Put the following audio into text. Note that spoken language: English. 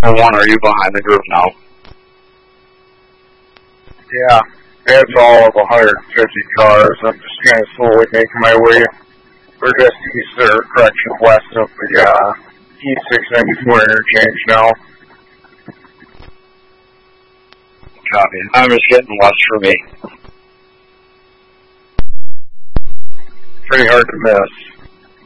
And one, are you behind the group now? Yeah, it's all of 150 cars. I'm just kind of slowly making my way. We're just east or correction west of the E694 interchange now. Copy. I'm just getting west for me. Pretty hard to miss.